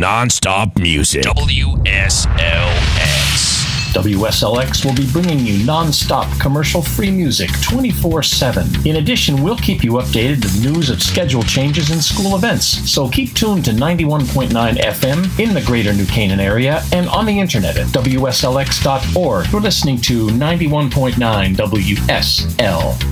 non-stop music. WSLX will be bringing you non-stop commercial-free music 24/7. In addition, we'll keep you updated with news of schedule changes and school events. So keep tuned to 91.9 FM in the greater New Canaan area and on the internet at WSLX.org. You're listening to 91.9 WSLX.